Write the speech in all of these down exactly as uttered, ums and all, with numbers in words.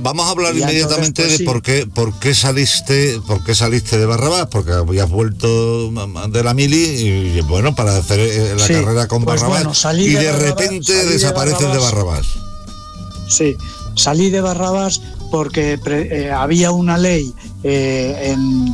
vamos a hablar Y inmediatamente entonces, pues, de sí. por qué, por qué saliste, por qué saliste de Barrabás, porque habías vuelto de la mili y bueno, para hacer eh, la Sí, carrera con pues Barrabás, bueno, salí y de de Barrabás- repente salí de desapareces de Barrabás. Barrabás. Sí, salí de Barrabás porque pre- eh, había una ley eh, en,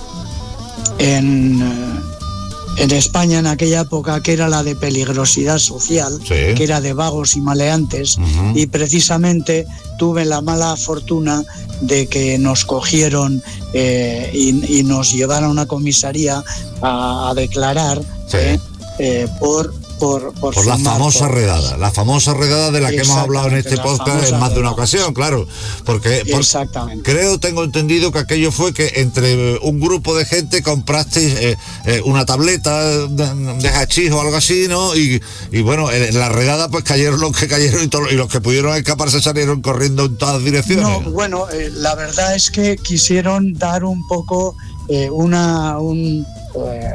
en, eh, en España en aquella época que era la de peligrosidad social, Sí. que era de vagos y maleantes, Ujú. y precisamente tuve la mala fortuna de que nos cogieron eh, y, y nos llevaron a una comisaría a, a declarar Sí. eh, eh, por, por, por, Por la fumar famosa porros. redada, la famosa redada de la que hemos hablado en este Exactamente, la podcast en famosa más de una redada. ocasión, claro, porque, porque Exactamente. creo, tengo entendido que aquello fue que entre un grupo de gente comprasteis eh, eh, una tableta de, de hachís o algo así, ¿no? Y, y bueno, en la redada pues cayeron los que cayeron y, todo, y los que pudieron escaparse salieron corriendo en todas direcciones. No, bueno, eh, la verdad es que quisieron dar un poco eh, una... Un, eh,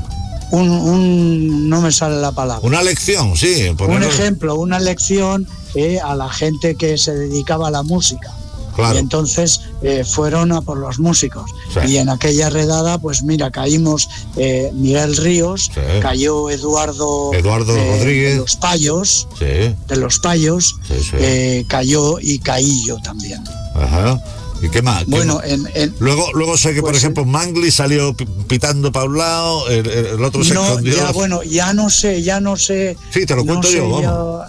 un, un... no me sale la palabra. Una lección, sí. Un ponerlo- ejemplo, una lección eh, a la gente que se dedicaba a la música. Claro. Y entonces eh, fueron a por los músicos. Sí. Y en aquella redada, pues mira, caímos eh, Miguel Ríos, Sí. cayó Eduardo, Eduardo Rodríguez. de los Payos, Sí, de los Payos, sí, sí. eh, cayó y caí yo también. Ajá. ¿Y qué más? ¿Qué Bueno, más? en, en- Luego, luego sé que, por Pues, ejemplo, Mangli salió pi- pitando para un lado, el, el- el otro se no, escondió. ya bueno, ya no sé, ya no sé. Sí, te lo no cuento sé, yo, vamos. Ya,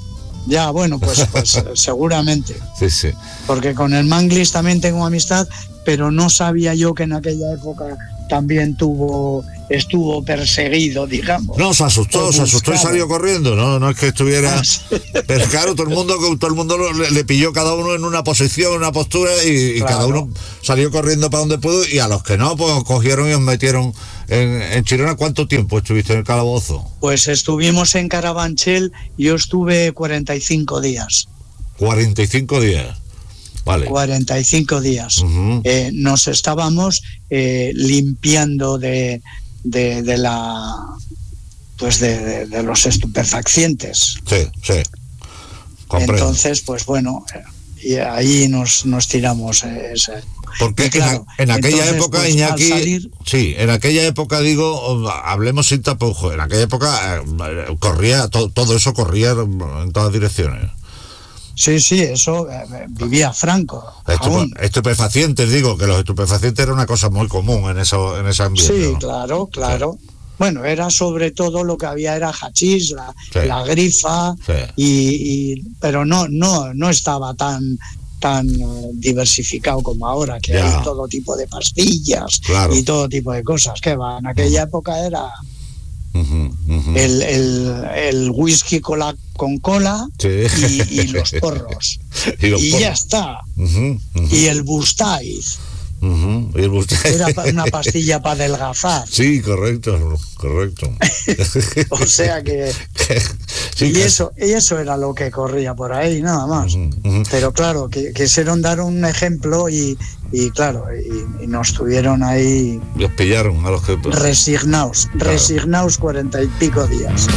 ya, bueno, pues, pues eh, seguramente, Sí, sí. porque con el Manglis también tengo amistad, pero no sabía yo que en aquella época también tuvo, estuvo perseguido, digamos. No, se asustó, O se asustó y buscado. salió corriendo, no, no es que estuviera. Ah, sí. Pero claro, todo el mundo, todo el mundo lo- le, le pilló cada uno en una posición, una postura, y, y Claro. cada uno salió corriendo para donde pudo, y a los que no, pues os cogieron y os metieron en, en Chirona. ¿Cuánto tiempo estuviste en el calabozo? Pues estuvimos en Carabanchel, yo estuve cuarenta y cinco días. cuarenta y cinco días. Vale. cuarenta y cinco días. Ujú. Eh, nos estábamos eh, limpiando de, de, de la pues de, de, de los estupefacientes. Sí, sí. Comprendo. Entonces, pues bueno, eh, y ahí nos, nos tiramos eh, ese. Porque Y claro, en, a- en aquella entonces, época, pues, Iñaki, al salir- sí, en aquella época, digo, o- hablemos sin tapujos, en aquella época eh, corría, to- todo eso corría en todas direcciones. Sí, sí, eso eh, vivía Franco. Estupe- aún. estupefacientes, digo, que los estupefacientes era una cosa muy común en, eso, en ese ambiente. Sí, ¿no? claro, claro. Bueno, era sobre todo lo que había era hachís, la, Sí. la grifa, Sí. y, y- pero no, no, no estaba tan tan eh, diversificado como ahora, que Ya. hay todo tipo de pastillas Claro. y todo tipo de cosas. Que va, en aquella época era Ujú, ujú. el, el, el whisky cola, con cola Sí. y, y los porros. Y los y porros. ya está. Ujú, ujú, Y el Bustaiz, ujú. Y el buste- era pa- una pastilla para adelgazar. Sí, correcto, correcto. O sea que... Sí, y que- eso, y eso era lo que corría por ahí, nada más. Ujú, ujú. Pero claro, que quisieron dar un ejemplo y, y claro, y, y nos tuvieron ahí Los pillaron a los que... resignados, Claro. resignados cuarenta y pico días.